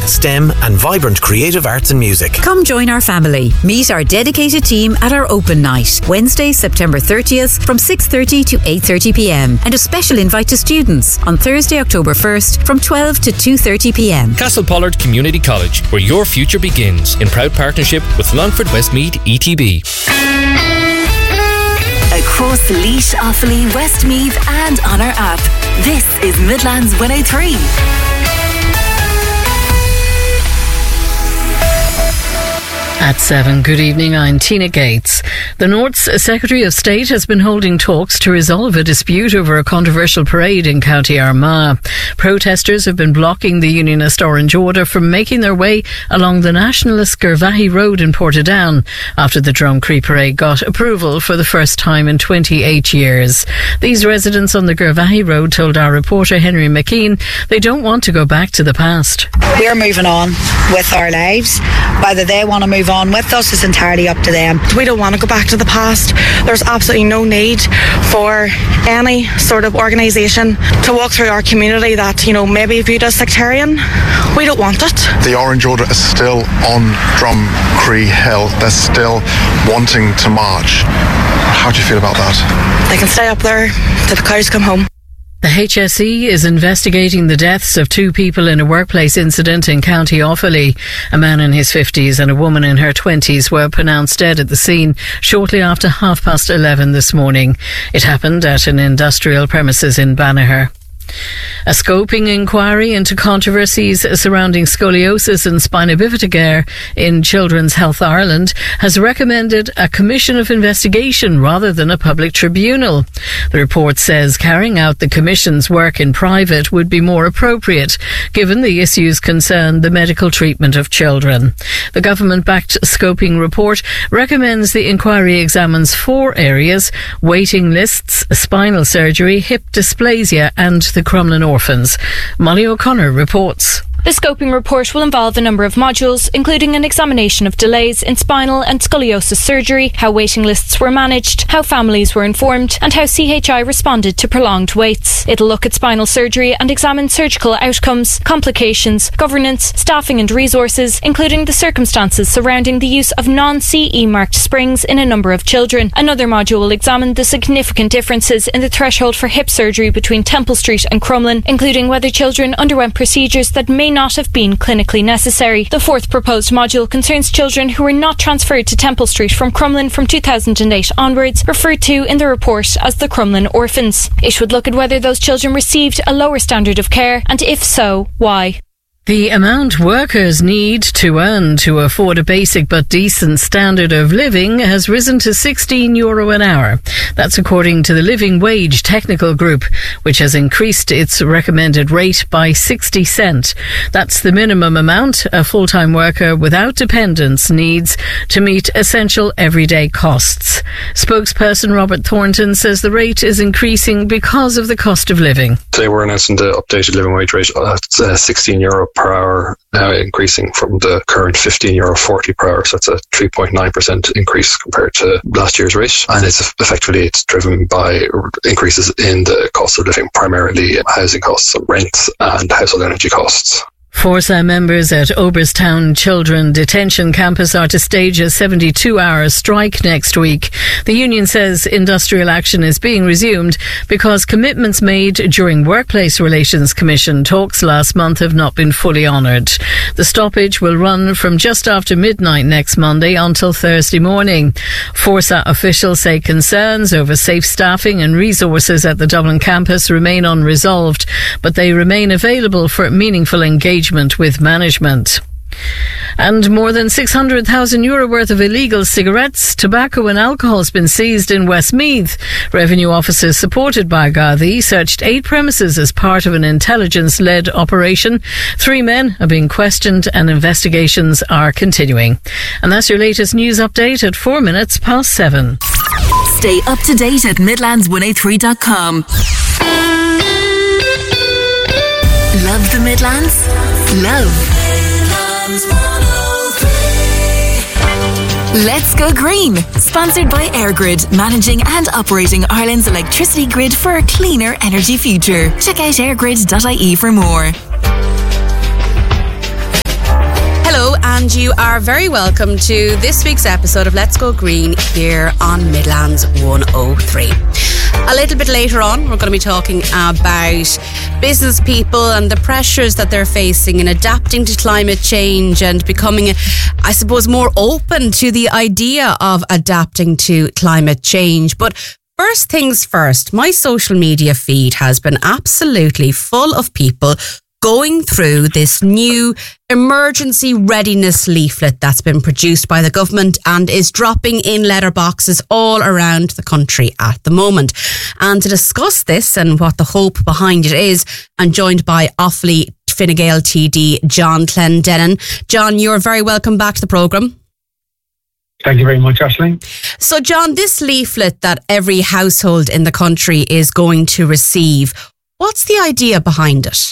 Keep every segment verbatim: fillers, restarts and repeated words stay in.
STEM and vibrant creative arts and music. Come join our family. Meet our dedicated team at our open night, Wednesday, September thirtieth from six thirty to eight thirty p m, and a special invite to students on Thursday, October first from twelve to two thirty p m. Castlepollard Community College, where your future begins, in proud partnership with Longford Westmead E T B. Across Laois, Offaly, Westmeath and on our app. This is Midlands one oh three. At seven, good evening, I'm Tina Gates. The North's Secretary of State has been holding talks to resolve a dispute over a controversial parade in County Armagh. Protesters have been blocking the Unionist Orange Order from making their way along the nationalist Gervahi Road in Portadown after the Drumcree parade got approval for the first time in twenty-eight years. These residents on the Gervahi Road told our reporter Henry McKean they don't want to go back to the past. We're moving on with our lives. Whether they want to move on with us is entirely up to them. We don't want to go back to the past. There's absolutely no need for any sort of organisation to walk through our community that, you know, maybe viewed as sectarian. We don't want it. The Orange Order is still on Drumcree Hill. They're still wanting to march. How do you feel about that? They can stay up there till the cows come home. The H S E is investigating the deaths of two people in a workplace incident in County Offaly. A man in his fifties and a woman in her twenties were pronounced dead at the scene shortly after half past eleven this morning. It happened at an industrial premises in Banagher. A scoping inquiry into controversies surrounding scoliosis and spina bifida care in Children's Health Ireland has recommended a commission of investigation rather than a public tribunal. The report says carrying out the commission's work in private would be more appropriate, given the issues concern the medical treatment of children. The government-backed scoping report recommends the inquiry examines four areas: waiting lists, spinal surgery, hip dysplasia and the Crumlin Orphans. Molly O'Connor reports. The scoping report will involve a number of modules, including an examination of delays in spinal and scoliosis surgery, how waiting lists were managed, how families were informed, and how C H I responded to prolonged waits. It'll look at spinal surgery and examine surgical outcomes, complications, governance, staffing and resources, including the circumstances surrounding the use of non-C E marked springs in a number of children. Another module will examine the significant differences in the threshold for hip surgery between Temple Street and Crumlin, including whether children underwent procedures that may not have been clinically necessary. The fourth proposed module concerns children who were not transferred to Temple Street from Crumlin from two thousand eight onwards, referred to in the report as the Crumlin Orphans. It would look at whether those children received a lower standard of care, and if so, why. The amount workers need to earn to afford a basic but decent standard of living has risen to sixteen euro an hour. That's according to the Living Wage Technical Group, which has increased its recommended rate by sixty cent. That's the minimum amount a full-time worker without dependents needs to meet essential everyday costs. Spokesperson Robert Thornton says the rate is increasing because of the cost of living. Today we're announcing the updated living wage rate at uh, sixteen euro per hour, now increasing from the current fifteen euro forty per hour. So that's a three point nine percent increase compared to last year's rate. And it's effectively it's driven by increases in the cost of living, primarily housing costs, rent and household energy costs. Forsa members at Oberstown Children Detention Campus are to stage a seventy-two hour strike next week. The union says industrial action is being resumed because commitments made during Workplace Relations Commission talks last month have not been fully honoured. The stoppage will run from just after midnight next Monday until Thursday morning. Forsa officials say concerns over safe staffing and resources at the Dublin campus remain unresolved, but they remain available for meaningful engagement with management. And more than six hundred thousand euro worth of illegal cigarettes, tobacco and alcohol has been seized in Westmeath. Revenue officers supported by Gardaí searched eight premises as part of an intelligence-led operation. Three men are being questioned and investigations are continuing. And that's your latest news update at four minutes past seven. Stay up to date at midlands one oh three dot com. Love the Midlands? Love Midlands one oh three. Let's Go Green, sponsored by Airgrid, managing and operating Ireland's electricity grid for a cleaner energy future. Check out airgrid dot I E for more. and you are very welcome to this week's episode of Let's Go Green here on Midlands one oh three. A little bit later on, we're going to be talking about business people and the pressures that they're facing in adapting to climate change and becoming, I suppose, more open to the idea of adapting to climate change. But first things first, my social media feed has been absolutely full of people going through this new emergency readiness leaflet that's been produced by the government and is dropping in letterboxes all around the country at the moment. And to discuss this and what the hope behind it is, I'm joined by Offaly Fine Gael T D John Clendenin. John, you're very welcome back to the programme. Thank you very much, Aisling. So, John, this leaflet that every household in the country is going to receive, what's the idea behind it?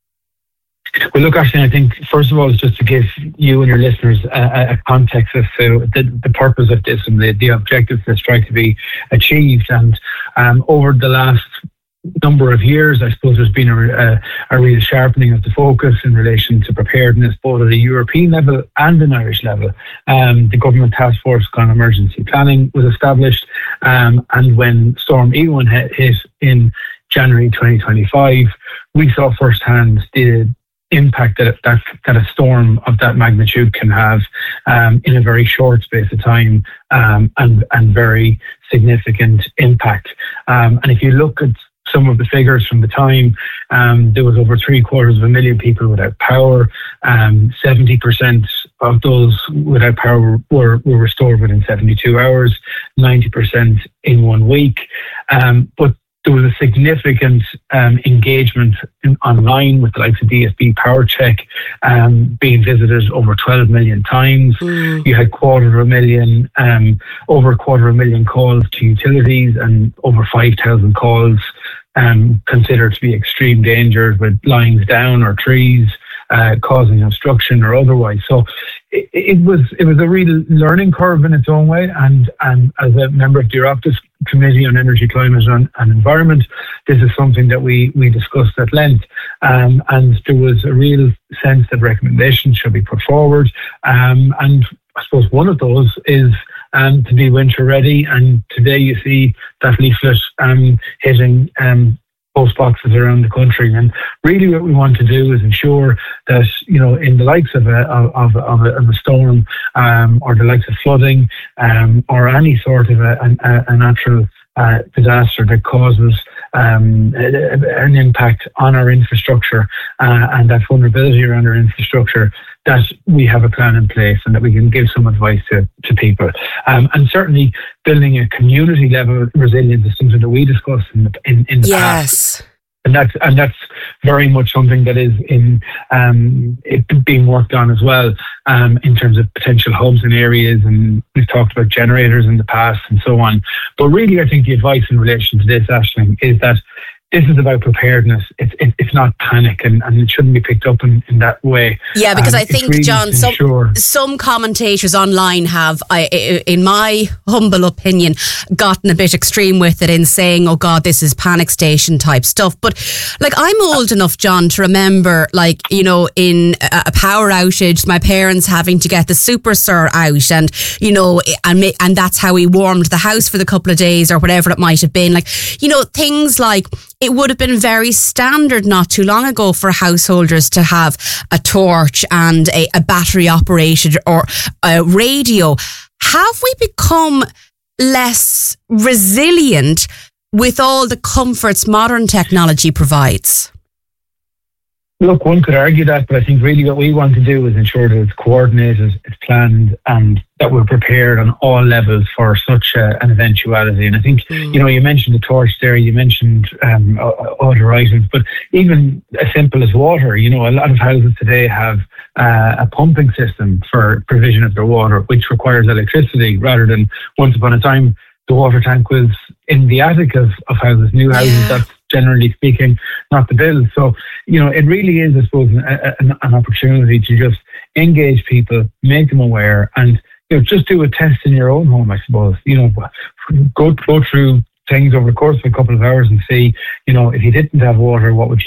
Well, look, Aisling, I think, first of all, it's just to give you and your listeners a, a context as to the, the purpose of this and the, the objectives that's trying to be achieved. And um, over the last number of years, I suppose there's been a, a, a real sharpening of the focus in relation to preparedness, both at a European level and an Irish level. Um, the Government Task Force on Emergency Planning was established, um, and when Storm Eowyn hit, hit in January twenty twenty-five, we saw firsthand the impact that, that that a storm of that magnitude can have um, in a very short space of time, um, and and very significant impact. Um, and if you look at some of the figures from the time, um, there was over three quarters of a million people without power. Um, seventy percent of those without power were, were restored within seventy-two hours, ninety percent in one week. Um, but there was a significant um, engagement in, online with the likes of D S B Power Check um, being visited over twelve million times. Mm. You had quarter of a million, um, over a quarter of a million calls to utilities and over five thousand calls um, considered to be extreme danger with lines down or trees uh, causing obstruction or otherwise. So it, it was it was a real learning curve in its own way. And, and as a member of the Oireachtas Committee on Energy, Climate and, and Environment, this is something that we, we discussed at length. Um, and there was a real sense that recommendations should be put forward. Um, and I suppose one of those is um, to be winter ready. And today you see that leaflet um, hitting um, post boxes around the country. And really what we want to do is ensure that, you know, in the likes of a, of, of a, of a storm um, or the likes of flooding um, or any sort of a, a, a natural uh, disaster that causes um, an impact on our infrastructure uh, and that vulnerability around our infrastructure, that we have a plan in place and that we can give some advice to, to people. Um, and certainly building a community level resilience is something that we discussed in the, in, in the yes. past. And that's, and that's very much something that is in um, it being worked on as well um, in terms of potential hubs and areas. And we've talked about generators in the past and so on. But really, I think the advice in relation to this, Aisling, is that this is about preparedness. It's it, it's not panic, and, and it shouldn't be picked up in, in that way. Yeah, because um, I think, really John, some, some commentators online have, I, in my humble opinion, gotten a bit extreme with it in saying, oh God, this is panic station type stuff. But like, I'm old enough, John, to remember, like, you know, in a, a power outage, my parents having to get the Super Sur out and, you know, and, and that's how we warmed the house for the couple of days or whatever it might have been. Like, you know, things like, it would have been very standard not too long ago for householders to have a torch and a, a battery operated or a radio. Have we become less resilient with all the comforts modern technology provides? Look, one could argue that, but I think really what we want to do is ensure that it's coordinated, it's planned, and that we're prepared on all levels for such a, an eventuality. And I think, mm. you know, you mentioned the torch there, you mentioned um, other items, but even as simple as water, you know, a lot of houses today have uh, a pumping system for provision of their water, which requires electricity rather than once upon a time the water tank was in the attic of, of houses, new houses. Yeah. That's generally speaking not the bill. So, you know, it really is, I suppose, a, a, an opportunity to just engage people, make them aware, and, you know, just do a test in your own home, I suppose. You know, go, go through things over the course of a couple of hours and see, you know, if you didn't have water, what would you do?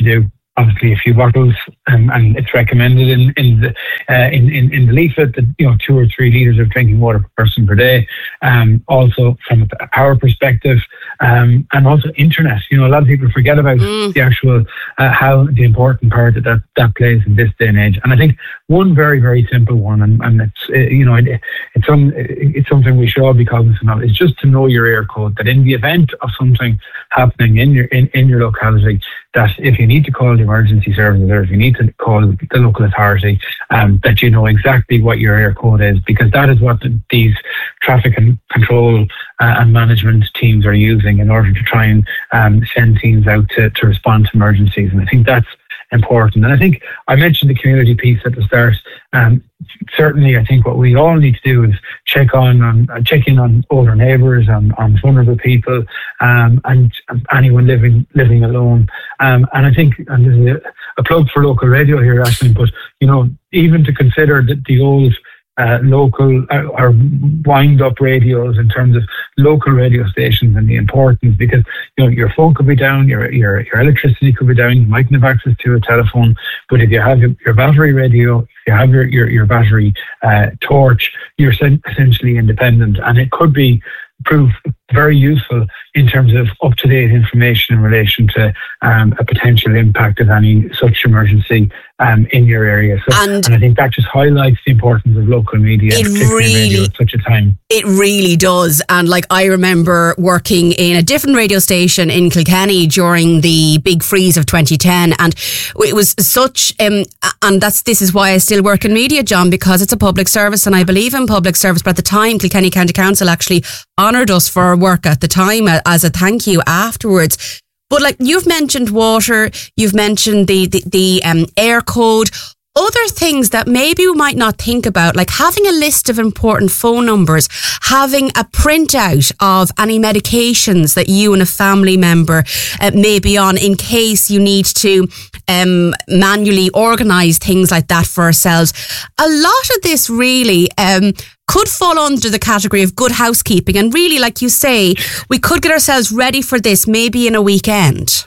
obviously a few bottles, um, and it's recommended in in the uh, in, in in the leaflet that you know two or three litres of drinking water per person per day. Um, also from a power perspective, um, and also internet. You know, a lot of people forget about mm. the actual uh, how the important part that, that that plays in this day and age. And I think one very very simple one, and, and it's uh, you know it, it's some it's something we should all be cognizant of, is just to know your area code. That in the event of something happening in your in, in your locality, that if you need to call the emergency services or if you need to call the local authority, um, that you know exactly what your area code is, because that is what the, these traffic and control uh, and management teams are using in order to try and um, send teams out to, to respond to emergencies. And I think that's important. And I think I mentioned the community piece at the start. Um, certainly, I think what we all need to do is check on, on uh, check in on older neighbours, on, on vulnerable people, um, and um, anyone living living alone. Um, and I think, and this is a, a plug for local radio here, Aisling, but you know, even to consider the, the old Uh, local uh, or wind up radios in terms of local radio stations and the importance, because you know your phone could be down, your your your electricity could be down, you mightn't have access to a telephone, but if you have your, your battery radio, if you have your your, your battery uh, torch, you're essentially independent, and it could be prove very useful in terms of up-to-date information in relation to um, a potential impact of any such emergency um, in your area. So, and, and I think that just highlights the importance of local media, it particularly really, radio at such a time. It really does. And like, I remember working in a different radio station in Kilkenny during the big freeze of twenty ten, and it was such um, and that's this is why I still work in media, John, because it's a public service and I believe in public service. But at the time, Kilkenny County Council actually honoured us for our work at the time as a thank you afterwards. But like, you've mentioned water, you've mentioned the the, the um, air code, other things that maybe we might not think about, like having a list of important phone numbers, having a printout of any medications that you and a family member uh, may be on, in case you need to um, manually organise things like that for ourselves. A lot of this really um, could fall under the category of good housekeeping. And really, like you say, we could get ourselves ready for this maybe in a weekend.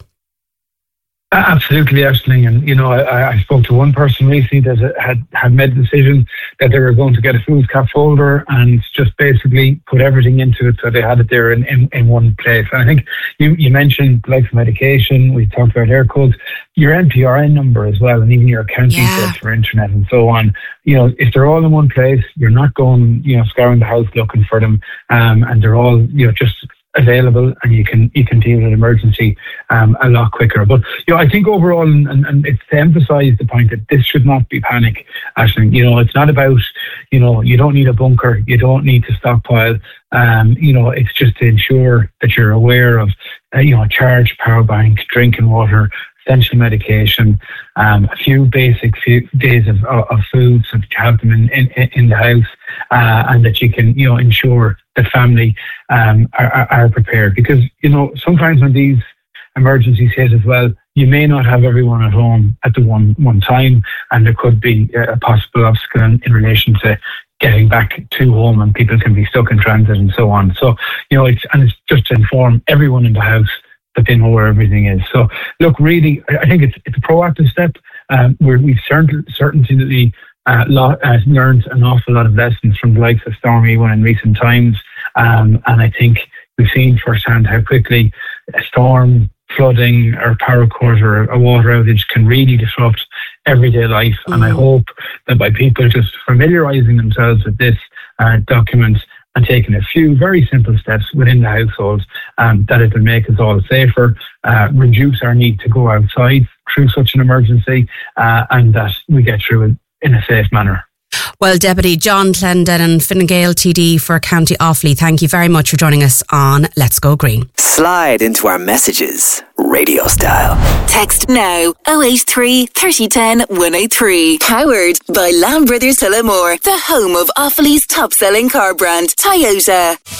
Absolutely, Aisling. And, you know, I, I spoke to one person recently that had, had made the decision that they were going to get a foolscap folder and just basically put everything into it so they had it there in, in, in one place. And I think you, you mentioned like medication, we talked about air codes, your N P R N number as well, and even your account yeah. details for internet and so on. You know, if they're all in one place, you're not going, you know, scouring the house looking for them, um, and they're all, you know, just available, and you can you can deal with an emergency um, a lot quicker. But you know, I think overall, and, and it's to emphasise the point that this should not be panic, Aisling. You know, it's not about, you know, you don't need a bunker, you don't need to stockpile. Um, you know, it's just to ensure that you're aware of, uh, you know, a charged power bank, drinking water, essential medication, um, a few basic few days of, of, of food, so that you have them in, in, in the house, uh, and that you can, you know, ensure that family um, are, are prepared. Because, you know, sometimes when these emergencies hit as well, you may not have everyone at home at the one, one time, and there could be a possible obstacle in, in relation to getting back to home, and people can be stuck in transit and so on. So, you know, it's, and it's just to inform everyone in the house that they know where everything is. So, look, really, I think it's it's a proactive step. Um, where we've certainly certainly uh, lot, uh, learned an awful lot of lessons from the likes of Storm Ewan in recent times, um, and I think we've seen firsthand how quickly a storm, flooding, or power cut, or a water outage can really disrupt everyday life. Mm. And I hope that by people just familiarising themselves with this uh, document and taking a few very simple steps within the household, um, that it will make us all safer, uh, reduce our need to go outside through such an emergency, uh, and that we get through it in a safe manner. Well, Deputy John Clendenin, Fine Gael T D for County Offaly, thank you very much for joining us on Let's Go Green. Slide into our messages, radio style. Text now oh eight three, thirty ten, one oh three. Powered by Lamb Brothers Tullamore, the home of Offaly's top selling car brand, Toyota.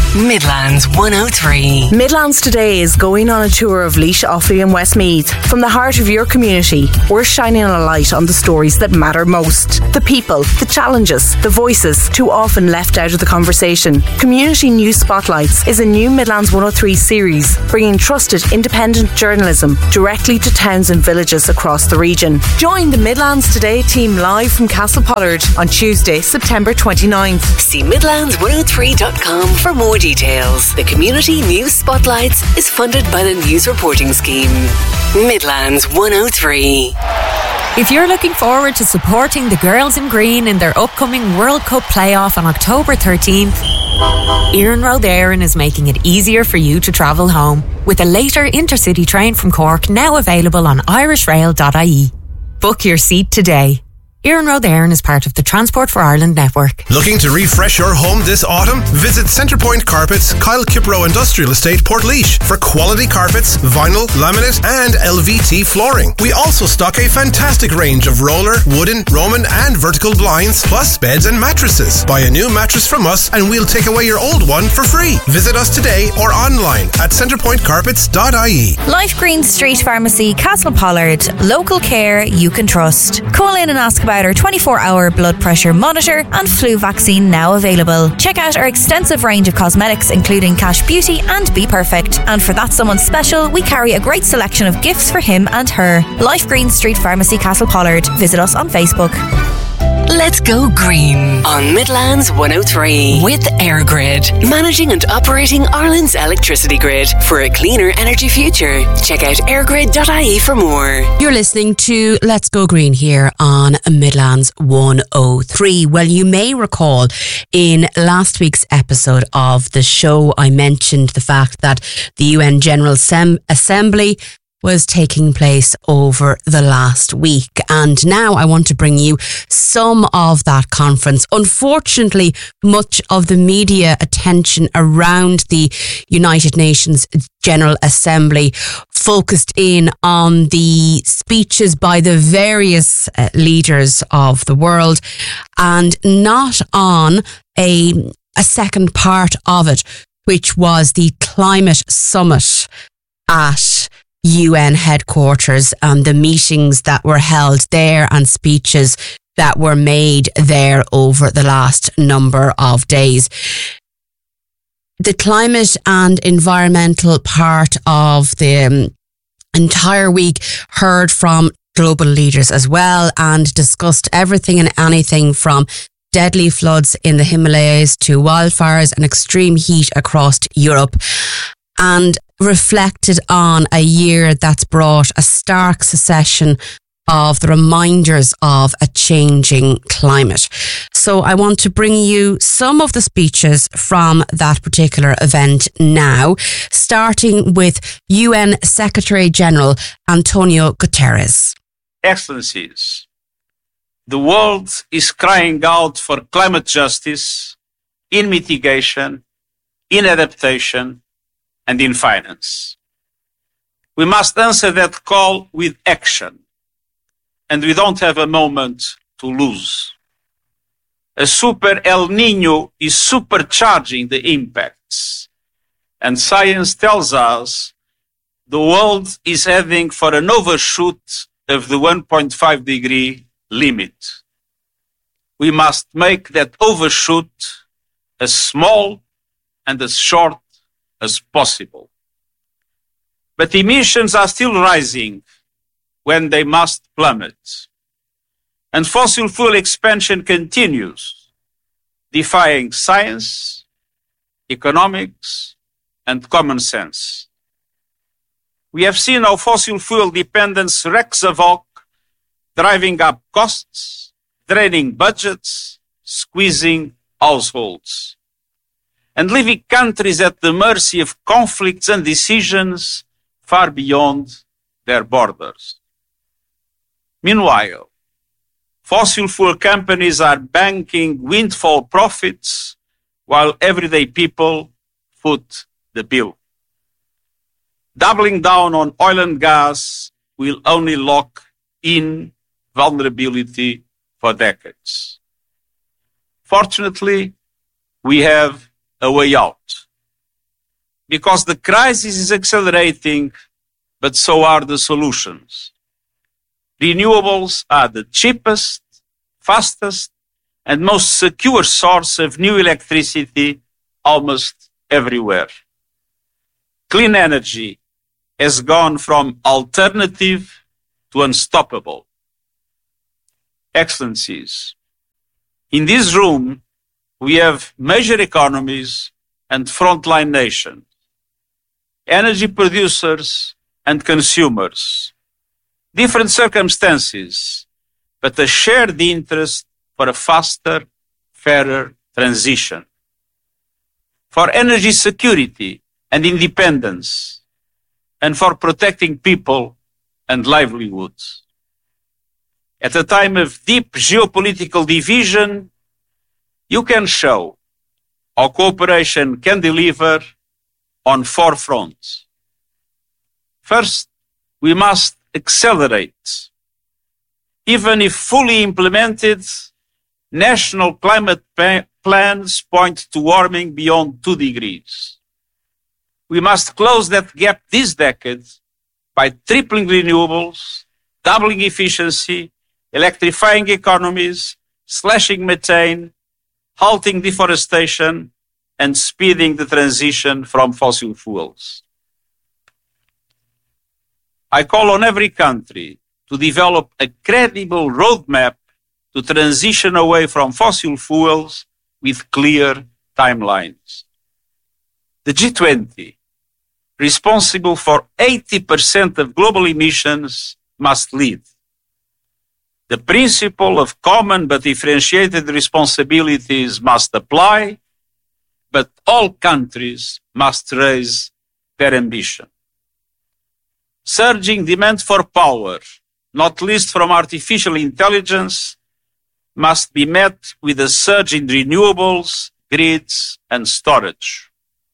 Midlands one oh three. Midlands Today is going on a tour of Laois, Offaly and Westmeath. From the heart of your community, we're shining a light on the stories that matter most. The people, the challenges, the voices, too often left out of the conversation. Community News Spotlights is a new Midlands one oh three series, bringing trusted independent journalism directly to towns and villages across the region. Join the Midlands Today team live from Castlepollard on Tuesday, September twenty-ninth. See midlands one oh three dot com for more details. The Community News Spotlights is funded by the News Reporting Scheme. Midlands one oh three. If you're looking forward to supporting the Girls in Green in their upcoming World Cup playoff on October thirteenth, Iarnród Éireann is making it easier for you to travel home with a later intercity train from Cork now available on irish rail dot I E. Book your seat today. Iarnród Éireann is part of the Transport for Ireland network. Looking to refresh your home this autumn? Visit Centrepoint Carpets, Kyle Kipro Industrial Estate, Portlaoise for quality carpets, vinyl, laminate and L V T flooring. We also stock a fantastic range of roller, wooden, Roman and vertical blinds, plus beds and mattresses. Buy a new mattress from us and we'll take away your old one for free. Visit us today or online at centrepoint carpets dot I E. Life Green Street Pharmacy, Castlepollard. Local care you can trust. Call in and ask about our twenty-four hour blood pressure monitor and flu vaccine now available. Check out our extensive range of cosmetics including Cash Beauty and Be Perfect. And for that someone special, we carry a great selection of gifts for him and her. Life Green Street Pharmacy, Castlepollard. Visit us on Facebook. Let's go green on Midlands one oh three with EirGrid, managing and operating Ireland's electricity grid for a cleaner energy future. Check out air grid dot I E for more. You're listening to Let's Go Green here on Midlands one oh three. Well, you may recall in last week's episode of the show, I mentioned the fact that the U N General Sem- Assembly was taking place over the last week. And now I want to bring you some of that conference. Unfortunately, much of the media attention around the United Nations General Assembly focused in on the speeches by the various uh, leaders of the world and not on a, a second part of it, which was the climate summit at U N headquarters and the meetings that were held there and speeches that were made there over the last number of days. The climate and environmental part of the um, entire week heard from global leaders as well and discussed everything and anything from deadly floods in the Himalayas to wildfires and extreme heat across Europe, and reflected on a year that's brought a stark succession of the reminders of a changing climate. So I want to bring you some of the speeches from that particular event now, starting with U N Secretary General Antonio Guterres. Excellencies, the world is crying out for climate justice in mitigation, in adaptation, and in finance. We must answer that call with action, and we don't have a moment to lose. A super El Niño is supercharging the impacts, and science tells us the world is heading for an overshoot of the one point five degree limit. We must make that overshoot as small and as short as possible. But emissions are still rising when they must plummet. And fossil fuel expansion continues, defying science, economics, and common sense. We have seen how fossil fuel dependence wreaks havoc, driving up costs, draining budgets, squeezing households, and leaving countries at the mercy of conflicts and decisions far beyond their borders. Meanwhile, fossil fuel companies are banking windfall profits while everyday people foot the bill. Doubling down on oil and gas will only lock in vulnerability for decades. Fortunately, we have a way out. because the crisis is accelerating, but so are the solutions. Renewables are the cheapest, fastest, and most secure source of new electricity almost everywhere. Clean energy has gone from alternative to unstoppable. Excellencies, in this room, we have major economies and frontline nations, energy producers and consumers, different circumstances, but a shared interest for a faster, fairer transition, for energy security and independence, and for protecting people and livelihoods. At a time of deep geopolitical division, you can show how cooperation can deliver on four fronts. First, we must accelerate. Even if fully implemented, national climate pa- plans point to warming beyond two degrees. We must close that gap this decade by tripling renewables, doubling efficiency, electrifying economies, slashing methane, halting deforestation, and speeding the transition from fossil fuels. I call on every country to develop a credible roadmap to transition away from fossil fuels with clear timelines. The G twenty, responsible for eighty percent of global emissions, must lead. The principle of common but differentiated responsibilities must apply, but all countries must raise their ambition. Surging demand for power, not least from artificial intelligence, must be met with a surge in renewables, grids, and storage.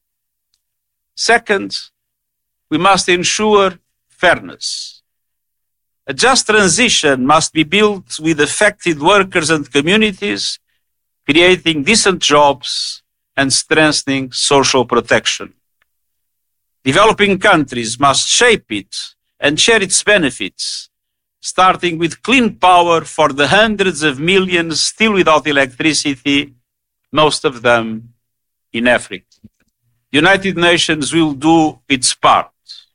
Second, we must ensure fairness. A just transition must be built with affected workers and communities, creating decent jobs and strengthening social protection. Developing countries must shape it and share its benefits, starting with clean power for the hundreds of millions still without electricity, most of them in Africa. The United Nations will do its part.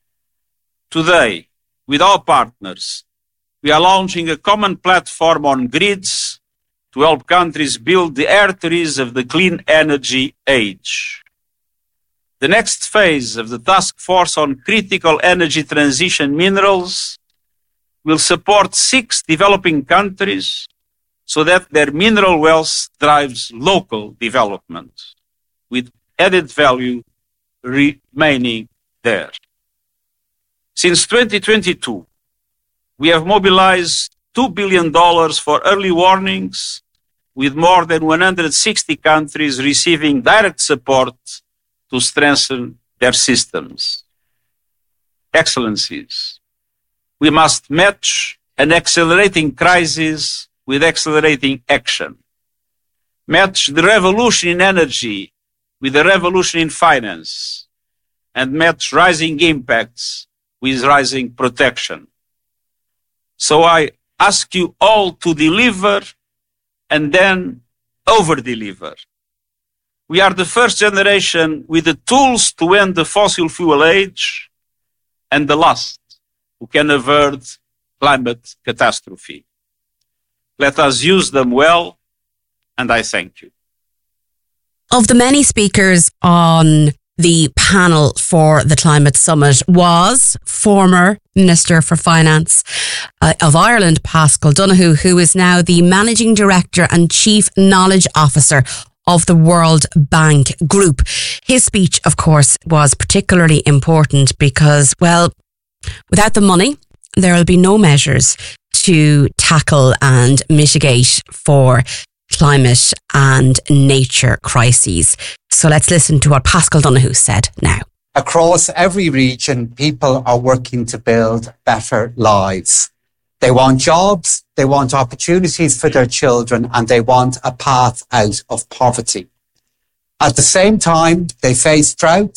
Today, with our partners, we are launching a common platform on grids to help countries build the arteries of the clean energy age. The next phase of the Task Force on Critical Energy Transition Minerals will support six developing countries so that their mineral wealth drives local development, with added value remaining there. Since twenty twenty-two, we have mobilized two billion dollars for early warnings, with more than one hundred sixty countries receiving direct support to strengthen their systems. Excellencies, we must match an accelerating crisis with accelerating action. Match the revolution in energy with the revolution in finance, and match rising impacts with rising protection. So I ask you all to deliver and then over-deliver. We are the first generation with the tools to end the fossil fuel age, and the last who can avert climate catastrophe. Let us use them well, and I thank you. Of the many speakers on the panel for the Climate Summit was former Minister for Finance uh, of Ireland, Paschal Donohoe, who is now the Managing Director and Chief Knowledge Officer of the World Bank Group. His speech, of course, was particularly important because, well, without the money, there will be no measures to tackle and mitigate for climate and nature crises. So let's listen to what Paschal Donohoe said now. Across every region, people are working to build better lives. They want jobs, they want opportunities for their children, and they want a path out of poverty. At the same time, they face droughts,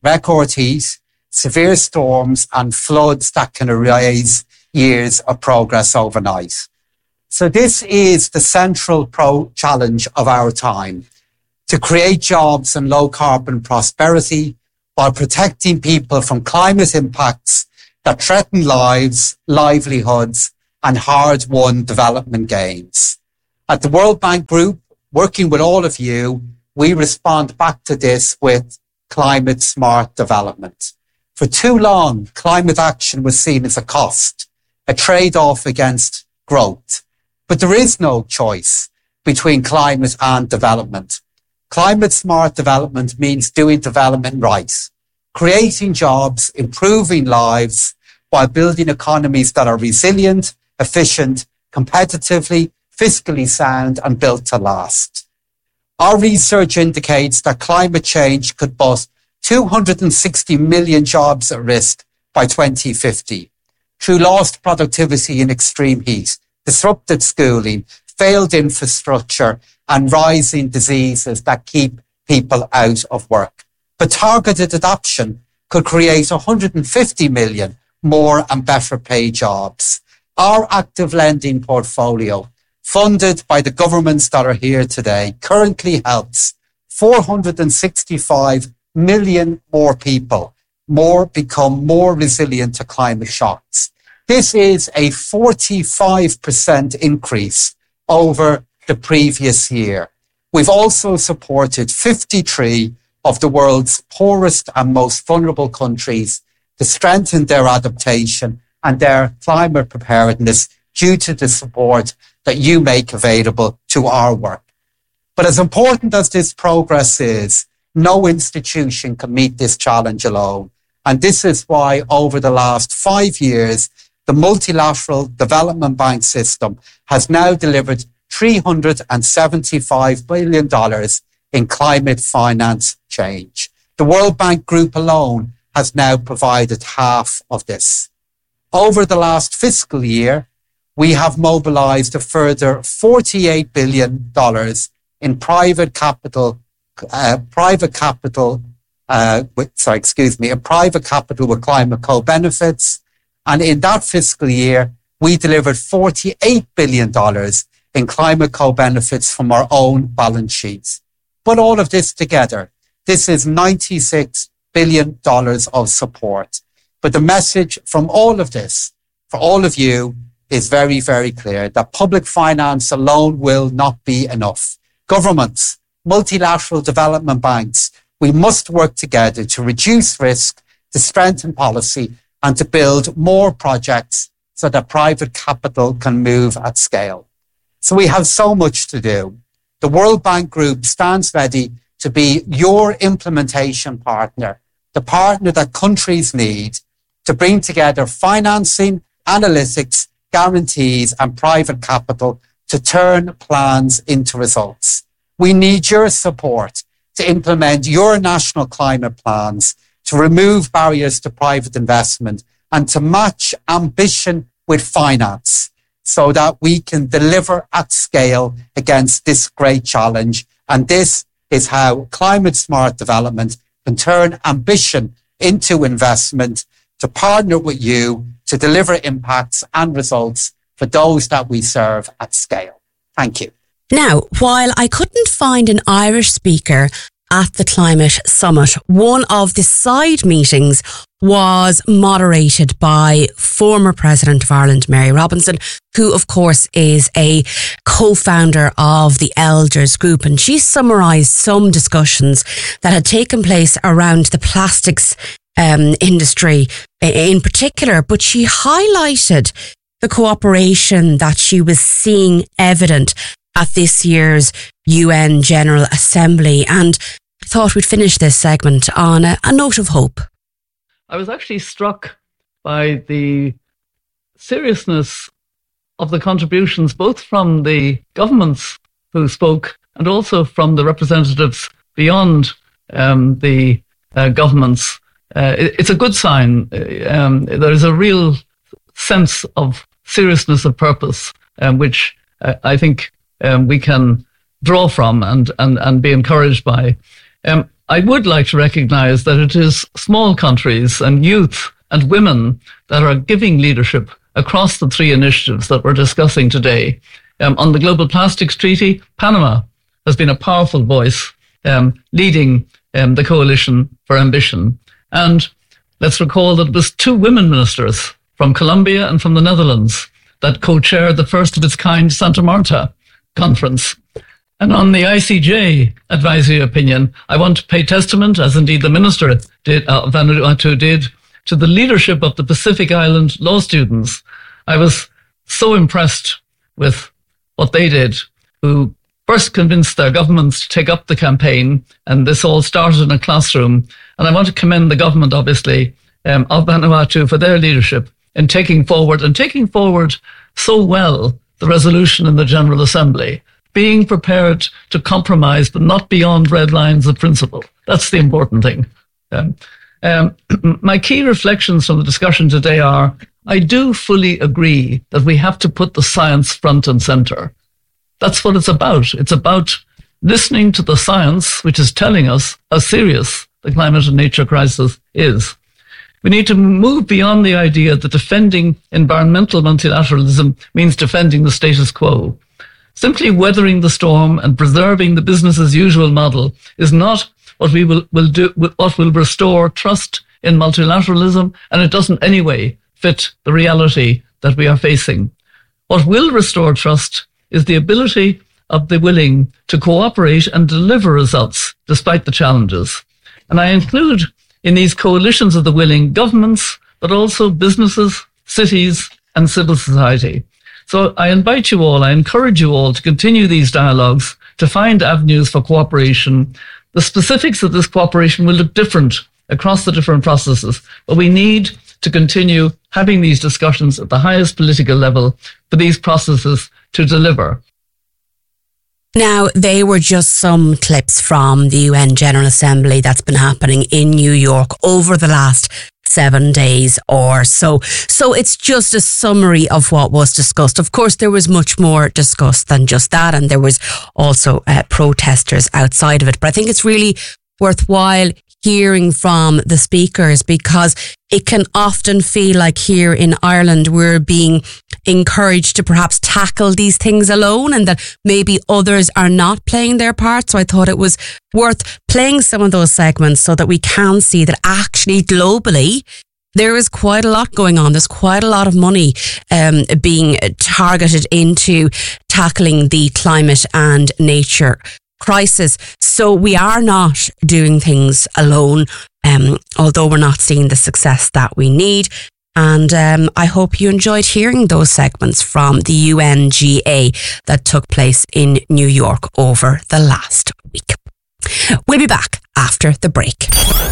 record heat, severe storms and floods that can erase years of progress overnight. So this is the central pro challenge of our time, to create jobs and low carbon prosperity while protecting people from climate impacts that threaten lives, livelihoods and hard-won development gains. At the World Bank Group, working with all of you, we respond back to this with climate smart development. For too long, climate action was seen as a cost, a trade-off against growth. But there is no choice between climate and development. Climate smart development means doing development right, creating jobs, improving lives, while building economies that are resilient, efficient, competitively, fiscally sound, and built to last. Our research indicates that climate change could put two hundred sixty million jobs at risk by twenty fifty through lost productivity in extreme heat, disrupted schooling, failed infrastructure, and rising diseases that keep people out of work. But targeted adoption could create one hundred fifty million more and better paid jobs. Our active lending portfolio, funded by the governments that are here today, currently helps four hundred sixty-five million more people more become more resilient to climate shocks. This is a forty-five percent increase over the previous year. We've also supported fifty-three of the world's poorest and most vulnerable countries to strengthen their adaptation and their climate preparedness due to the support that you make available to our work. But as important as this progress is, no institution can meet this challenge alone. And this is why over the last five years, the multilateral development bank system has now delivered three hundred seventy-five billion dollars in climate finance change. The World Bank Group alone has now provided half of this. Over the last fiscal year, we have mobilized a further forty-eight billion dollars in private capital, uh, private capital, uh, with, sorry, excuse me, a private capital with climate co-benefits. And in that fiscal year, we delivered forty-eight billion dollars in climate co-benefits from our own balance sheets. But all of this together, this is ninety-six billion dollars of support. But the message from all of this, for all of you, is very, very clear that public finance alone will not be enough. Governments, multilateral development banks, we must work together to reduce risk, to strengthen policy, and to build more projects so that private capital can move at scale. So we have so much to do. The World Bank Group stands ready to be your implementation partner, the partner that countries need to bring together financing, analytics, guarantees, and private capital to turn plans into results. We need your support to implement your national climate plans, to remove barriers to private investment, and to match ambition with finance so that we can deliver at scale against this great challenge. And this is how climate smart development can turn ambition into investment, to partner with you to deliver impacts and results for those that we serve at scale. Thank you. Now, while I couldn't find an Irish speaker at the Climate Summit, one of the side meetings was moderated by former President of Ireland, Mary Robinson, who of course is a co-founder of the Elders Group, and she summarised some discussions that had taken place around the plastics um, industry in particular, but she highlighted the cooperation that she was seeing evident at this year's U N General Assembly, and I thought we'd finish this segment on a, a note of hope. I was actually struck by the seriousness of the contributions, both from the governments who spoke and also from the representatives beyond um, the uh, governments. Uh, it, it's a good sign. Um, there is a real sense of seriousness of purpose, um, which uh, I think um, we can draw from and, and, and be encouraged by. Um, I would like to recognise that it is small countries and youth and women that are giving leadership across the three initiatives that we're discussing today. Um, on the Global Plastics Treaty, Panama has been a powerful voice um, leading um, the Coalition for Ambition. And let's recall that it was two women ministers from Colombia and from the Netherlands that co-chaired the first of its kind Santa Marta conference. And on the I C J advisory opinion, I want to pay testament, as indeed the minister did, uh, Vanuatu did, to the leadership of the Pacific Island law students. I was so impressed with what they did, who first convinced their governments to take up the campaign, and this all started in a classroom. And I want to commend the government, obviously, um, of Vanuatu for their leadership in taking forward, and taking forward so well, the resolution in the General Assembly, being prepared to compromise, but not beyond red lines of principle. That's the important thing. Um, um, my key reflections from the discussion today are, I do fully agree that we have to put the science front and center. That's what it's about. It's about listening to the science, which is telling us how serious the climate and nature crisis is. We need to move beyond the idea that defending environmental multilateralism means defending the status quo. Simply weathering the storm and preserving the business as usual model is not what we will, will do, what will restore trust in multilateralism, and it doesn't anyway fit the reality that we are facing. What will restore trust is the ability of the willing to cooperate and deliver results despite the challenges. And I include in these coalitions of the willing governments, but also businesses, cities, and civil society. So I invite you all, I encourage you all to continue these dialogues, to find avenues for cooperation. The specifics of this cooperation will look different across the different processes, but we need to continue having these discussions at the highest political level for these processes to deliver. Now, they were just some clips from the U N General Assembly that's been happening in New York over the last seven days or so. So it's just a summary of what was discussed. Of course, there was much more discussed than just that, and there was also uh, protesters outside of it. But I think it's really worthwhile hearing from the speakers, because it can often feel like here in Ireland we're being encouraged to perhaps tackle these things alone, and that maybe others are not playing their part. So I thought it was worth playing some of those segments so that we can see that actually globally there is quite a lot going on. There's quite a lot of money um, being targeted into tackling the climate and nature crisis. So we are not doing things alone, um, although we're not seeing the success that we need. And um, I hope you enjoyed hearing those segments from the U N G A that took place in New York over the last week. We'll be back after the break.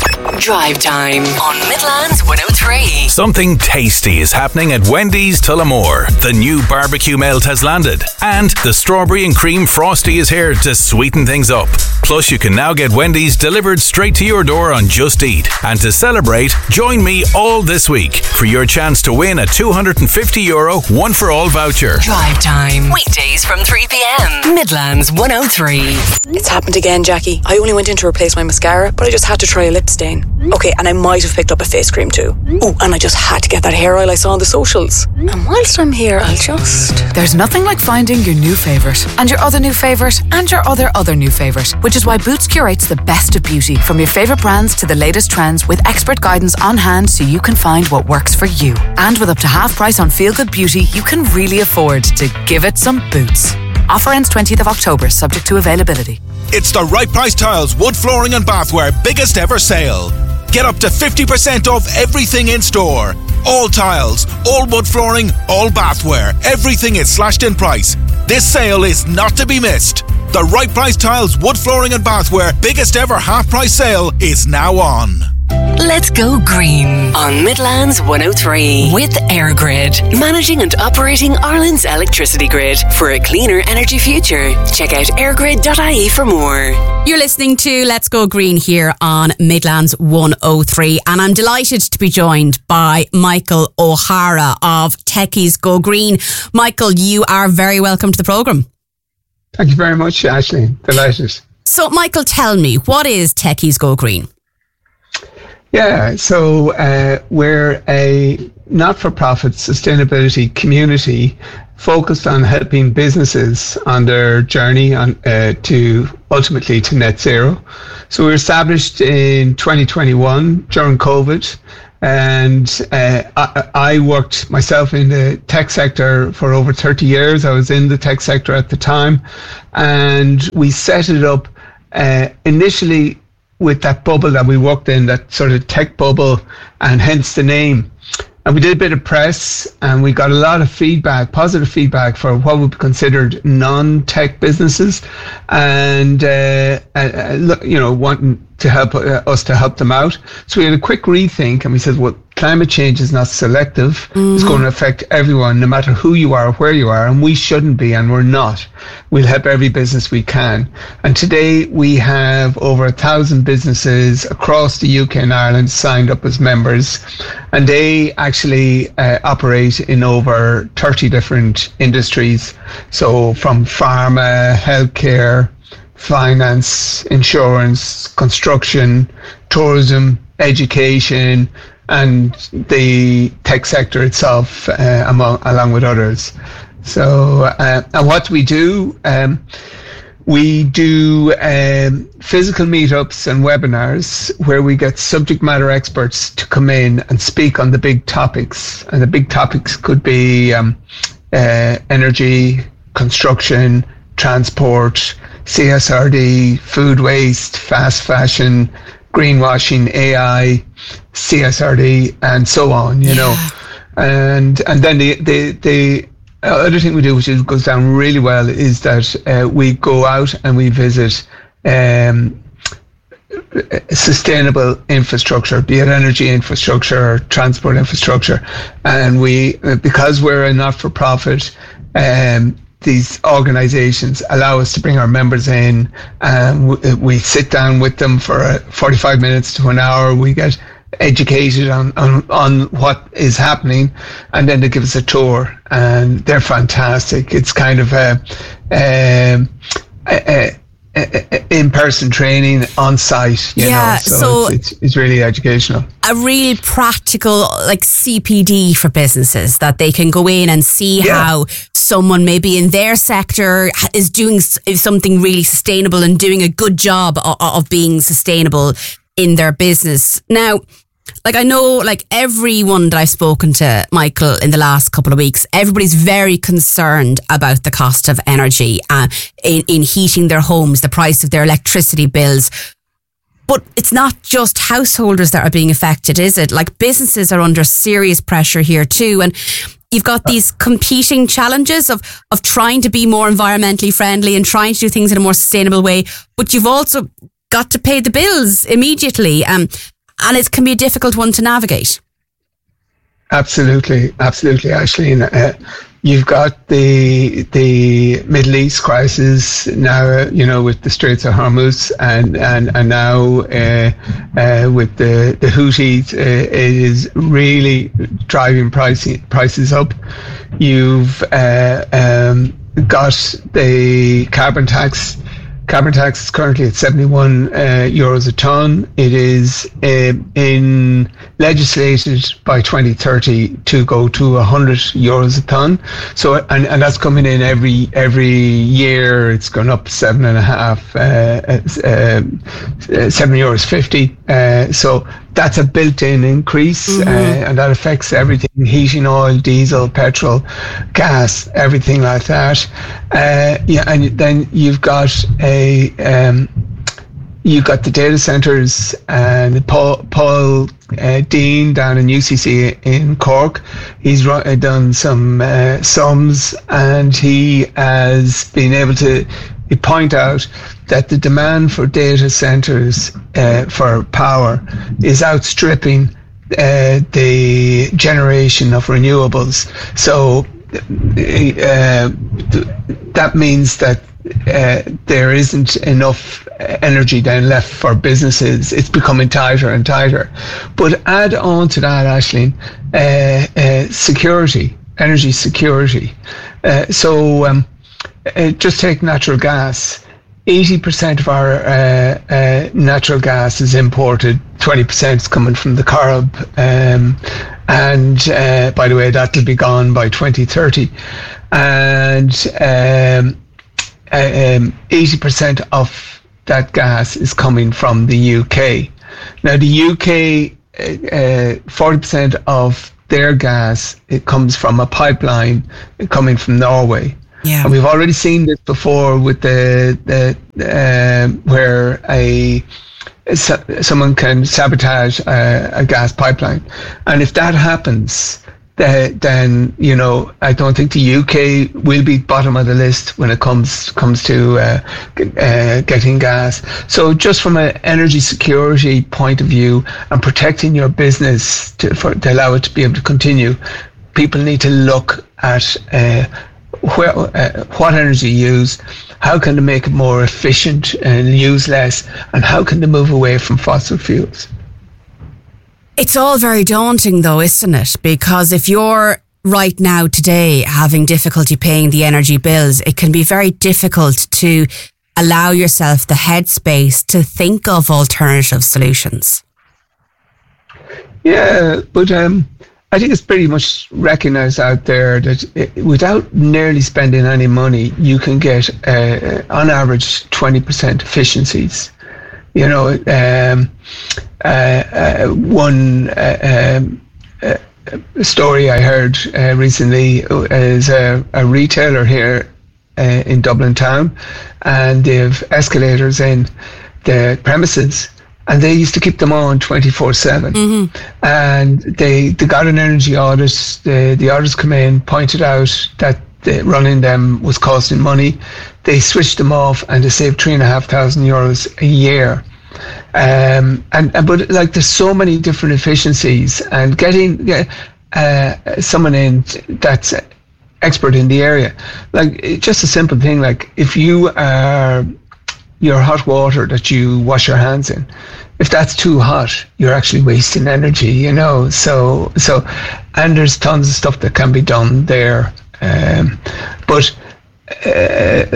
Drive time on Midlands one oh three. Something tasty is happening at Wendy's Tullamore. The new barbecue melt has landed, and the strawberry and cream frosty is here to sweeten things up. Plus, you can now get Wendy's delivered straight to your door on Just Eat. And to celebrate, join me all this week for your chance to win a two hundred fifty euro one for all voucher. Drive time, weekdays from three p.m. Midlands one oh three. It's happened again, Jackie. I only went in to replace my mascara, but I just had to try a lip stain. Okay, and I might have picked up a face cream too. Oh, and I just had to get that hair oil I saw on the socials. And whilst I'm here, I'll just... There's nothing like finding your new favourite, and your other new favourite, and your other other new favourite, which is why Boots curates the best of beauty, from your favourite brands to the latest trends, with expert guidance on hand so you can find what works for you. And with up to half price on Feel Good Beauty, you can really afford to give it some Boots. Offer ends twentieth of October, subject to availability. It's the Right Price Tiles Wood Flooring and Bathware biggest ever sale. Get up to fifty percent off everything in store. All tiles, all wood flooring, all bathware. Everything is slashed in price. This sale is not to be missed. The Right Price Tiles Wood Flooring and Bathware biggest ever half price sale is now on. Let's go green on Midlands one oh three with EirGrid, managing and operating Ireland's electricity grid for a cleaner energy future. Check out air grid dot I E for more. You're listening to Let's Go Green here on Midlands one oh three, and I'm delighted to be joined by Michael O'Hara of Techies Go Green. Michael, you are very welcome to the programme. Thank you very much, Aisling. Delighted. So, Michael, tell me, what is Techies Go Green? Yeah, so uh, we're a not-for-profit sustainability community focused on helping businesses on their journey on uh, to ultimately to net zero. So we were established in twenty twenty-one during COVID, and uh, I, I worked myself in the tech sector for over thirty years. I was in the tech sector at the time, and we set it up uh, initially with that bubble that we worked in, that sort of tech bubble, and hence the name. And we did a bit of press, and we got a lot of feedback, positive feedback for what would be considered non-tech businesses, and uh, uh, you know, wanting to help uh, us to help them out. So we had a quick rethink, and we said, well, climate change is not selective. Mm-hmm. It's going to affect everyone, no matter who you are or where you are, and we shouldn't be, and we're not. We'll help every business we can. And today we have over a thousand businesses across the U K and Ireland signed up as members, and they actually uh, operate in over thirty different industries. So from pharma, healthcare, finance, insurance, construction, tourism, education, and the tech sector itself, uh, among, along with others. So, uh, and what we do, um, we do um, physical meetups and webinars where we get subject matter experts to come in and speak on the big topics. And the big topics could be um, uh, energy, construction, transport, C S R D, food waste, fast fashion, greenwashing, A I, C S R D, and so on, you yeah. know. And and then the, the, the other thing we do, which is, goes down really well, is that uh, we go out and we visit um, sustainable infrastructure, be it energy infrastructure or transport infrastructure. And we, because we're a not-for-profit, um, these organizations allow us to bring our members in, and we, we sit down with them for forty-five minutes to an hour. We get educated on, on, on what is happening, and then they give us a tour, and they're fantastic. It's kind of a, a, a, a, a in-person training on site, you yeah, know, so, so it's, it's, it's really educational. A real practical, like C P D for businesses, that they can go in and see yeah. how someone maybe in their sector is doing something really sustainable and doing a good job of, of being sustainable in their business. Now, like I know, like everyone that I've spoken to, Michael, in the last couple of weeks, everybody's very concerned about the cost of energy uh, in, in heating their homes, the price of their electricity bills. But it's not just householders that are being affected, is it? Like businesses are under serious pressure here too. And you've got these competing challenges of, of trying to be more environmentally friendly and trying to do things in a more sustainable way. But you've also got to pay the bills immediately. Um, and it can be a difficult one to navigate. Absolutely, absolutely, Aisling. Uh, you've got the the Middle East crisis now, you know, with the Straits of Hormuz, and and and now uh, uh, with the the Houthis, uh, it is really driving pricing prices up. You've uh, um, got the carbon tax. Carbon tax is currently at seventy-one uh, euros a tonne. It is uh, in legislated by twenty thirty to go to one hundred euros a tonne. So, and, and that's coming in every every year. It's gone up seven and a half, uh, uh, uh, seven euros fifty. Uh, so that's a built-in increase, mm-hmm. uh, and that affects everything: heating oil, diesel, petrol, gas, everything like that. Uh, yeah, and then you've got a um, you've got the data centres, and Paul Paul uh, Dean down in U C C in Cork. He's run, done some uh, sums, and he has been able to point out that the demand for data centres uh, for power is outstripping uh, the generation of renewables. So uh, that means that uh, there isn't enough energy then left for businesses. It's becoming tighter and tighter. But add on to that, Aisling, uh, uh, security, energy security. Uh, so um, uh, just take natural gas. eighty percent of our uh, uh, natural gas is imported, twenty percent is coming from the Corrib. Um, and uh, by the way, that'll be gone by twenty thirty. And um, uh, um, eighty percent of that gas is coming from the U K. Now, the U K, uh, forty percent of their gas, it comes from a pipeline coming from Norway. Yeah. And we've already seen this before with the, the uh, where a someone can sabotage a, a gas pipeline. And if that happens, the, then, you know, I don't think the U K will be bottom of the list when it comes comes to uh, uh, getting gas. So just from an energy security point of view and protecting your business to, for, to allow it to be able to continue, people need to look at uh, where, uh, what energy use, how can they make it more efficient and use less, and how can they move away from fossil fuels. It's all very daunting though, isn't it? Because if you're right now today having difficulty paying the energy bills, it can be very difficult to allow yourself the headspace to think of alternative solutions. Yeah, but um, I think it's pretty much recognised out there that it, without nearly spending any money, you can get, uh, on average, twenty percent efficiencies. You know, um, uh, uh, one uh, um, uh, story I heard uh, recently is a, a retailer here uh, in Dublin town, and they have escalators in the premises, and they used to keep them on twenty-four seven. Mm-hmm. And they, they got an energy audit. The, the auditors come in, pointed out that the, running them was costing money. They switched them off and they saved three and a half thousand euros a year. Um, and, and but like there's so many different efficiencies, and getting uh, someone in that's expert in the area, like just a simple thing, like if you are your hot water that you wash your hands in, if that's too hot, you're actually wasting energy, you know. So so, and there's tons of stuff that can be done there. Um, but uh,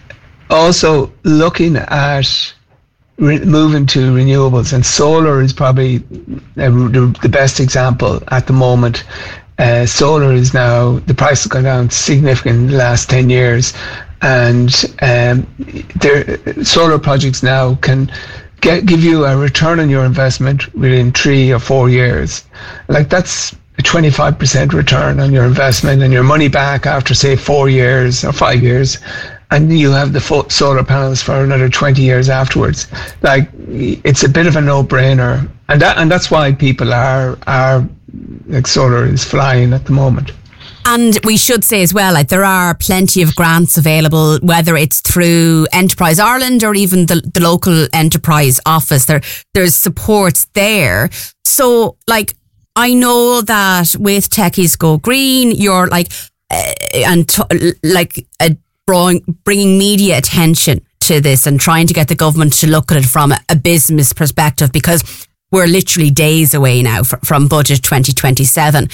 also looking at re- moving to renewables, and solar is probably uh, the, the best example at the moment. Uh, solar is now, the price has gone down significantly in the last ten years, and um, there, solar projects now can get, give you a return on your investment within three or four years. Like that's a twenty-five percent return on your investment, and your money back after say four years or five years, and you have the full solar panels for another twenty years afterwards. Like it's a bit of a no-brainer, and that and that's why people are are like solar is flying at the moment. And we should say as well, like there are plenty of grants available, whether it's through Enterprise Ireland or even the, the local enterprise office. There, there's supports there. So, like, I know that with Techies Go Green, you're like, uh, and t- like uh, bringing, bringing media attention to this and trying to get the government to look at it from a, a business perspective, because we're literally days away now fr- from budget twenty twenty-seven.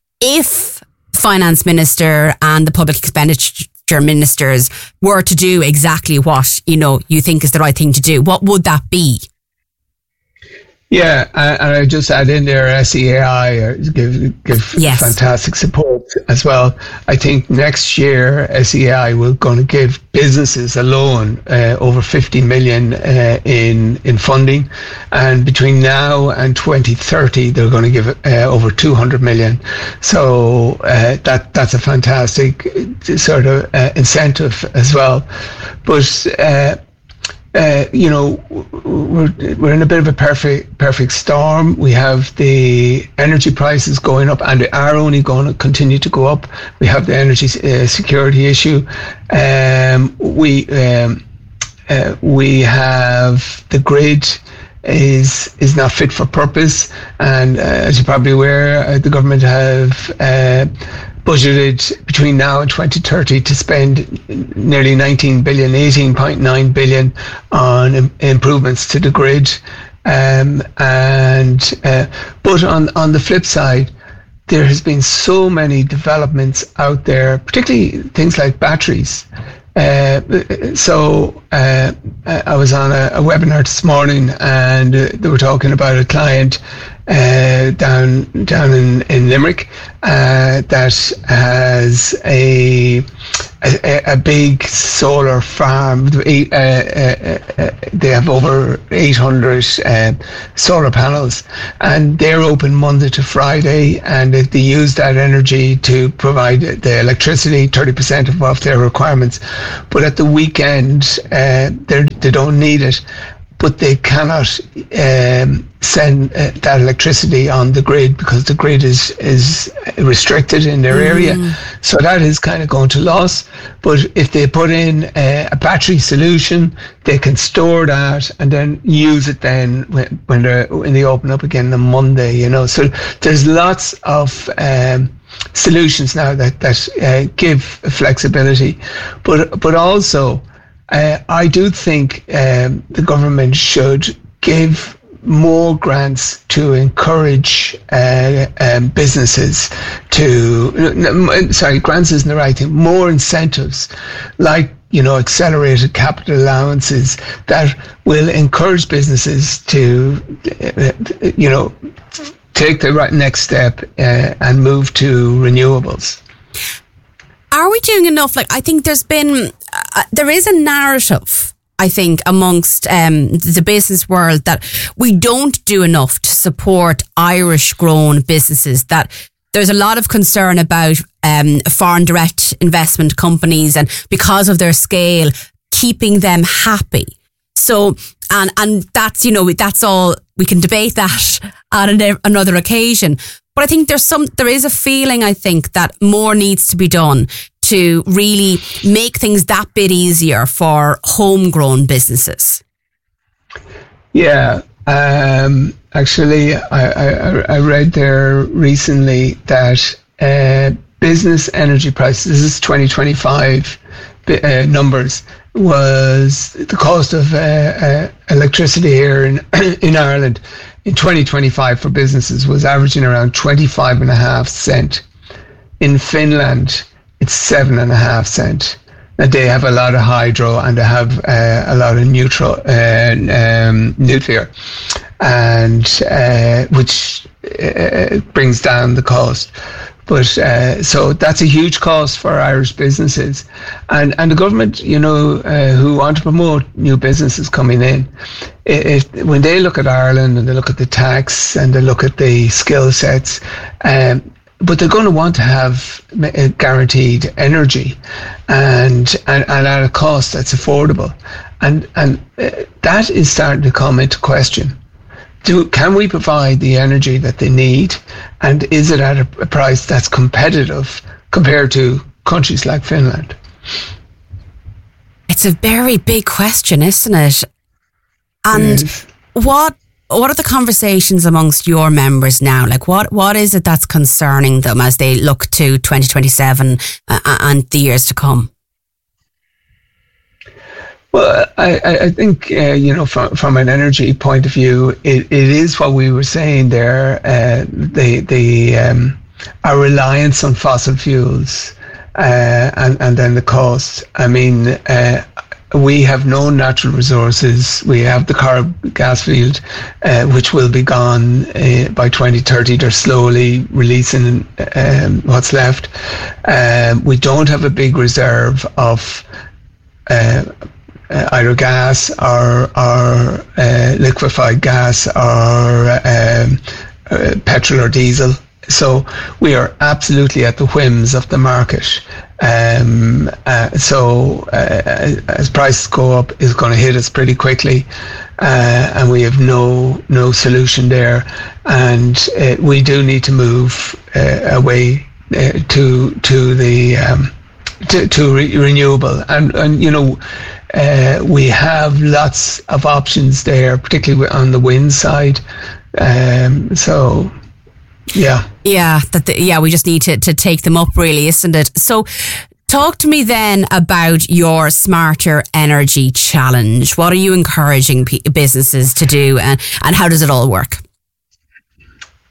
If Finance Minister and the Public Expenditure Ministers were to do exactly what, you know, you think is the right thing to do, what would that be? Yeah, and I just add in there S E A I give give yes. fantastic support as well. I think next year S E A I will going to give businesses alone uh, over fifty million uh, in in funding, and between now and twenty thirty they're going to give uh, over two hundred million. So uh, that that's a fantastic sort of uh, incentive as well. But uh, Uh, you know, we're we're in a bit of a perfect perfect storm. We have the energy prices going up, and they are only going to continue to go up. We have the energy uh, security issue. Um, we um, uh, we have the grid is is not fit for purpose, and uh, as you're probably aware, uh, the government have Uh, budgeted between now and twenty thirty to spend nearly nineteen billion, eighteen point nine billion on im- improvements to the grid. Um, and uh, but on, on the flip side, there has been so many developments out there, particularly things like batteries, Uh, so uh, I was on a, a webinar this morning, and uh, they were talking about a client uh, down down in, in Limerick uh, that has a a, a big solar farm. Uh, uh, uh, they have over eight hundred uh, solar panels, and they're open Monday to Friday, and they use that energy to provide the electricity, thirty percent of, of their requirements. But at the weekend, uh, they don't need it, but they cannot um, send uh, that electricity on the grid because the grid is is restricted in their mm. area. So that is kind of going to loss. But if they put in a, a battery solution, they can store that and then use it then when when, they're, when they open up again on Monday. You know, so there's lots of um, solutions now that that uh, give flexibility, but but also. Uh, I do think um, the government should give more grants to encourage uh, um, businesses to, sorry, grants isn't the right thing, more incentives like, you know, accelerated capital allowances that will encourage businesses to, uh, you know, take the right next step uh, and move to renewables. Are we doing enough? Like, I think there's been, uh, there is a narrative, I think, amongst um, the business world that we don't do enough to support Irish-grown businesses, that there's a lot of concern about um, foreign direct investment companies and because of their scale, keeping them happy. So, and and that's, you know, that's all, we can debate that on an, another occasion. But I think there's some, there is a feeling, I think, that more needs to be done to really make things that bit easier for homegrown businesses. Yeah, um, actually, I, I, I read there recently that uh, business energy prices, this is twenty twenty-five uh, numbers, was the cost of uh, uh, electricity here in in Ireland in twenty twenty-five for businesses was averaging around twenty-five and a half cent. In Finland, it's seven and a half cent. And they have a lot of hydro and they have uh, a lot of neutral uh, um, nuclear, and uh, which uh, brings down the cost. But uh, so that's a huge cost for Irish businesses, and and the government, you know, uh, who want to promote new businesses coming in, it, it, when they look at Ireland and they look at the tax and they look at the skill sets, um, but they're going to want to have guaranteed energy, and and, and at a cost that's affordable, and and uh, that is starting to come into question. Do, can we provide the energy that they need, and is it at a, a price that's competitive compared to countries like Finland? It's a very big question, isn't it? And yes. what what are the conversations amongst your members now? Like, what what is it that's concerning them as they look to twenty twenty-seven uh, and the years to come? Well, I, I think, uh, you know, from from an energy point of view, it, it is what we were saying there, uh, the, the um, our reliance on fossil fuels uh, and, and then the cost. I mean, uh, we have no natural resources. We have the Corrib gas field, uh, which will be gone uh, by twenty thirty. They're slowly releasing um, what's left. Um, we don't have a big reserve of uh, Uh, either gas or, or uh, liquefied gas or um, uh, petrol or diesel. So we are absolutely at the whims of the market. Um, uh, so uh, as prices go up, it's going to hit us pretty quickly, uh, and we have no no solution there. And uh, we do need to move uh, away uh, to to the um, to, to re- renewable. And and you know. Uh, we have lots of options there, particularly on the wind side. Um, so, yeah. Yeah, that the, yeah, we just need to, to take them up, really, isn't it? So, talk to me then about your Smarter Energy Challenge. What are you encouraging p- businesses to do, and, and how does it all work?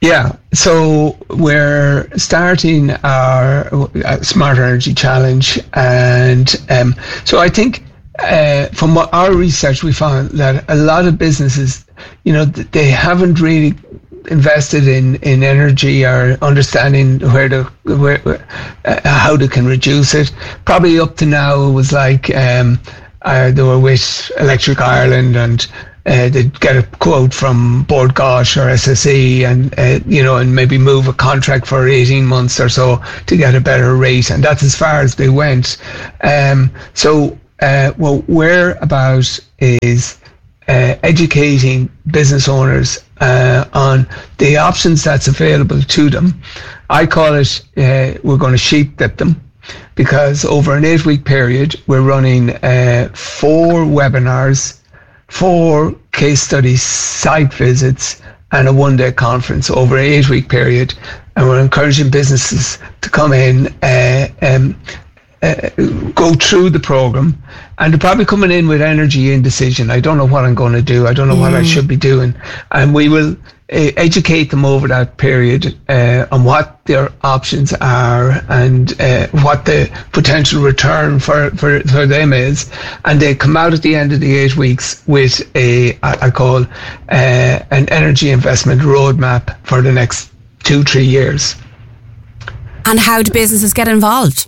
Yeah, so we're starting our uh, Smart Energy Challenge, and um, so I think uh, from what our research we found that a lot of businesses, you know, they haven't really invested in, in energy or understanding where to where uh, how they can reduce it. Probably up to now it was like um, uh, they were with Electric Ireland and. Uh, they'd get a quote from Bord Gáis or S S E, and uh, you know, and maybe move a contract for eighteen months or so to get a better rate, and that's as far as they went. Um, so, uh, what we're about is uh, educating business owners uh, on the options that's available to them. I call it uh, we're going to sheep dip them, because over an eight-week period, we're running uh, four webinars, four case studies, site visits, and a one-day conference over an eight-week period. And we're encouraging businesses to come in, uh, um, uh, go through the program, and they're probably coming in with energy indecision. I don't know what I'm going to do. I don't know mm. what I should be doing. And we will uh, educate them over that period uh, on what their options are and uh, what the potential return for, for, for them is. And they come out at the end of the eight weeks with a, I call, uh, an energy investment roadmap for the next two, three years. And how do businesses get involved?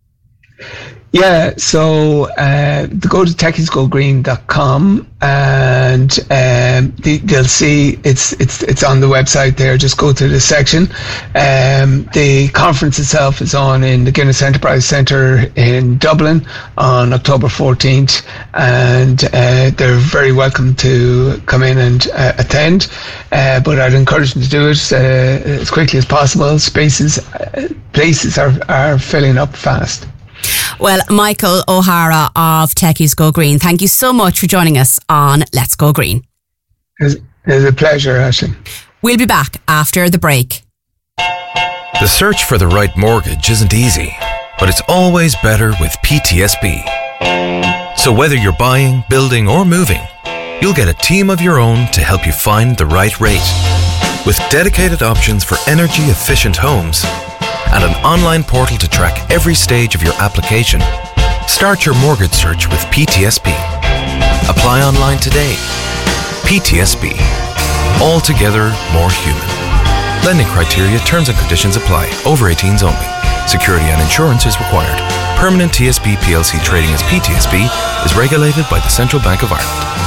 Yeah, so uh, go to techies go green dot com and um, they, they'll see it's it's it's on the website there. Just go to the section. Um, the conference itself is on in the Guinness Enterprise Centre in Dublin on October fourteenth, and uh, they're very welcome to come in and uh, attend. Uh, but I'd encourage them to do it uh, as quickly as possible. Spaces, uh, places are, are filling up fast. Well, Michael O'Hara of Techies Go Green, thank you so much for joining us on Let's Go Green. It's, it's a pleasure, Ashley. We'll be back after the break. The search for the right mortgage isn't easy, but it's always better with P T S B. So whether you're buying, building, or moving, you'll get a team of your own to help you find the right rate. With dedicated options for energy-efficient homes, and an online portal to track every stage of your application, start your mortgage search with P T S B. Apply online today. P T S B. Altogether more human. Lending criteria, terms and conditions apply. Over eighteens only. Security and insurance is required. Permanent T S B P L C trading as P T S B is regulated by the Central Bank of Ireland.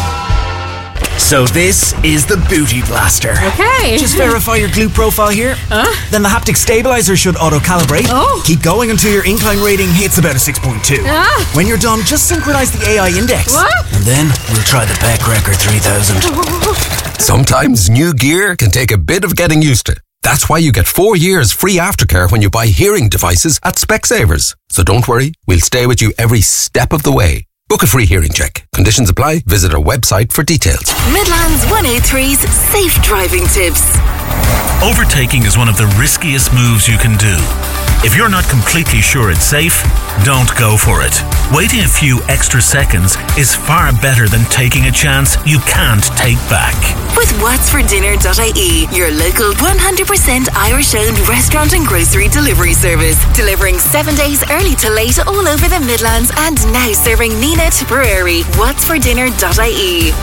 So this is the Booty Blaster. Okay. Just verify your glute profile here. Huh? Then the haptic stabilizer should auto-calibrate. Oh. Keep going until your incline rating hits about a six point two. Ah. When you're done, just synchronize the A I index. What? And then we'll try the Peck Record three thousand. Sometimes new gear can take a bit of getting used to. That's why you get four years free aftercare when you buy hearing devices at Specsavers. So don't worry, we'll stay with you every step of the way. Book a free hearing check. Conditions apply. Visit our website for details. Midlands one oh three's safe driving tips. Overtaking is one of the riskiest moves you can do. If you're not completely sure it's safe, don't go for it. Waiting a few extra seconds is far better than taking a chance you can't take back. With whats for dinner dot I E, your local one hundred percent Irish-owned restaurant and grocery delivery service, delivering seven days early to late all over the Midlands and now serving Nina Tipperary. whats for dinner dot I E.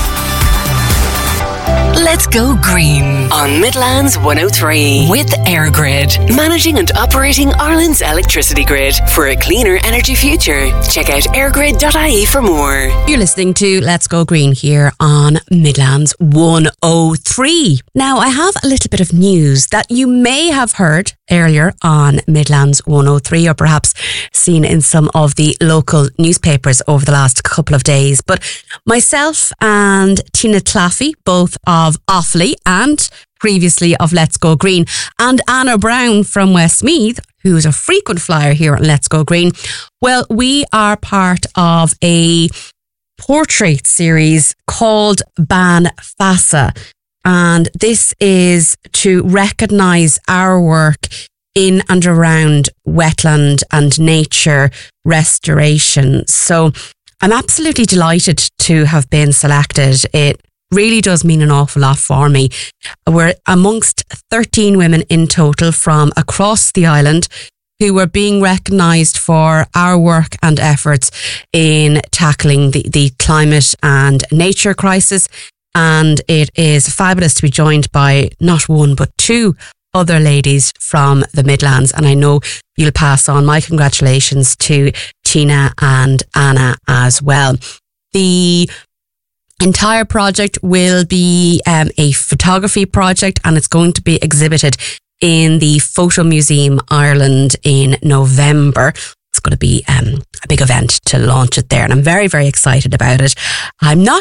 Let's go green on Midlands one oh three with EirGrid, managing and operating Ireland's electricity grid for a cleaner energy future. Check out air grid dot I E for more. You're listening to Let's Go Green here on Midlands one oh three. Now, I have a little bit of news that you may have heard earlier on Midlands one oh three, or perhaps seen in some of the local newspapers over the last couple of days. But myself and Tina Claffey, both of Offaly and previously of Let's Go Green, and Anna Brown from Westmeath, who's a frequent flyer here on Let's Go Green, well, we are part of a portrait series called Ban Fasa. And this is to recognise our work in and around wetland and nature restoration. So I'm absolutely delighted to have been selected. It really does mean an awful lot for me. We're amongst thirteen women in total from across the island who are being recognised for our work and efforts in tackling the, the climate and nature crisis. And it is fabulous to be joined by not one but two other ladies from the Midlands. And I know you'll pass on my congratulations to Tina and Anna as well. The entire project will be um, a photography project, and it's going to be exhibited in the Photo Museum Ireland in November. It's going to be um, a big event to launch it there, and I'm very, very excited about it. I'm not